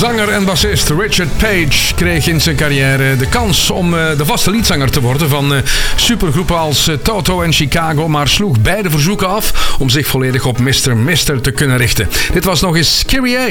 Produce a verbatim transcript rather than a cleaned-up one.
Zanger en bassist Richard Page kreeg in zijn carrière de kans om de vaste liedzanger te worden van supergroepen als Toto en Chicago, maar sloeg beide verzoeken af om zich volledig op mister Mister te kunnen richten. Dit was nog eens Kyrie.